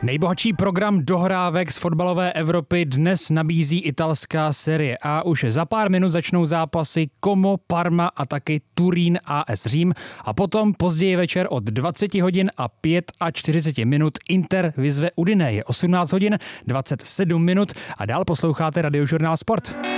Nejbohatší program dohrávek z fotbalové Evropy dnes nabízí italská Serie A. Už za pár minut začnou zápasy Como, Parma a taky Turín AS Řím. A potom později večer od 20 hodin a 45 minut Inter vyzve Udine. Je 18 hodin 27 minut a dál posloucháte Radiožurnál Sport.